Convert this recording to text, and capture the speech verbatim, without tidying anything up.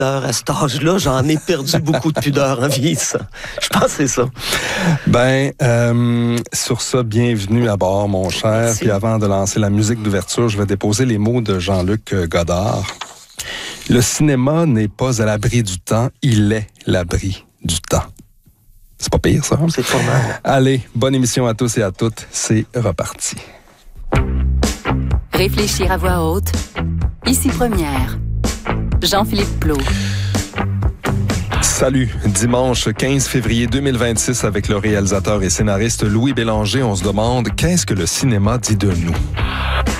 À cet âge-là, j'en ai perdu beaucoup de pudeur en vieillissant. Je pense que c'est ça. Ben, euh, sur ça, bienvenue à bord, mon cher. Merci. Puis avant de lancer la musique d'ouverture, je vais déposer les mots de Jean-Luc Godard. Le cinéma n'est pas à l'abri du temps, il est l'abri du temps. C'est pas pire, ça? C'est formidable. Allez, bonne émission à tous et à toutes. C'est reparti. Réfléchir à voix haute. Ici Première. Jean-Philippe Plault. Salut, dimanche quinze février deux mille vingt-six avec le réalisateur et scénariste Louis Bélanger, on se demande qu'est-ce que le cinéma dit de nous?